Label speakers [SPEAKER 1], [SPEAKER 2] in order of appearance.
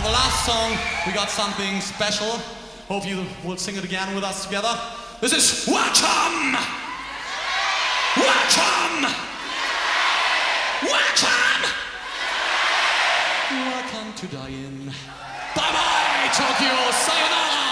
[SPEAKER 1] the last song, we got something special. Hope you will sing it again with us together. This is Welcome! Welcome! Welcome! Welcome to Dying. Bye-bye, Tokyo. Sayonara!